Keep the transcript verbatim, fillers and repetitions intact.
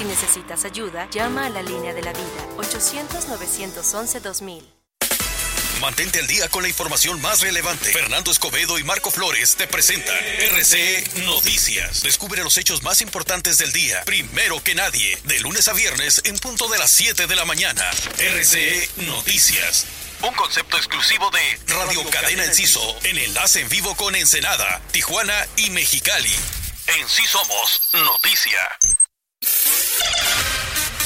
Si necesitas ayuda, llama a la línea de la vida, ochocientos, novecientos once, dos mil. Mantente al día con la información más relevante. Fernando Escobedo y Marco Flores te presentan R C E Noticias. Descubre los hechos más importantes del día, primero que nadie, de lunes a viernes en punto de las siete de la mañana. R C E Noticias. Un concepto exclusivo de Radio Cadena Enciso, en enlace en vivo con Ensenada, Tijuana y Mexicali. En Sí Somos Noticia.